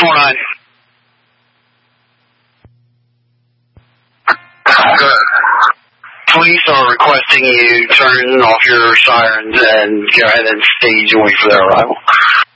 449. Good. Police are requesting you turn off your sirens and go ahead and stage and wait for their arrival.